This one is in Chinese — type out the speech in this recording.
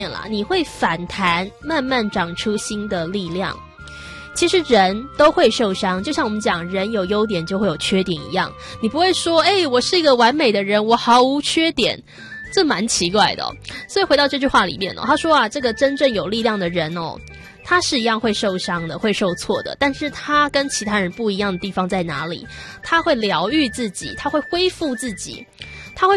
啦，你会反弹，慢慢长出新的力量。其实人都会受伤，就像我们讲人有优点就会有缺点一样，你不会说我是一个完美的人，我毫无缺点，这蛮奇怪的哦。所以回到这句话里面哦，他说啊，这个真正有力量的人哦，他是一样会受伤的，会受挫的，但是他跟其他人不一样的地方在哪里？他会疗愈自己，他会恢复自己。